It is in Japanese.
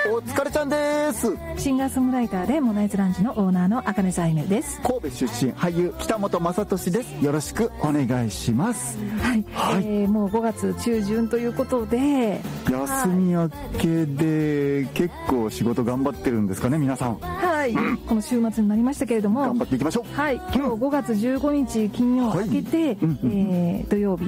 お疲れちゃんです。 シンガーソングライターでモナイズランジのオーナーの茜さゆめです。 神戸出身俳優北本雅俊です。よろしくお願いします。 はい、はい。もう5月中旬ということで休み明けで結構仕事頑張ってるんですかね皆さん。 はい、この週末になりましたけれども頑張っていきましょう。 はい、今日5月15日金曜明けて、土曜日